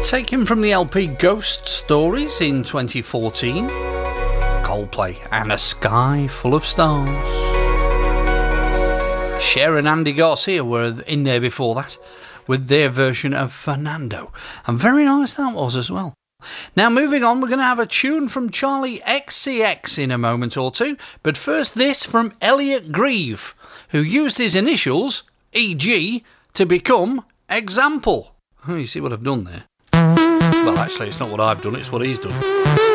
Taken from the LP Ghost Stories in 2014, Coldplay and A Sky Full of Stars. Cher and Andy Garcia were in there before that with their version of Fernando, and very nice that was as well. Now moving on, we're going to have a tune from Charlie XCX in a moment or two, but first this from Elliot Grieve, who used his initials, EG, to become Example. Oh, you see what I've done there? Well, actually, it's not what I've done, it's what he's done.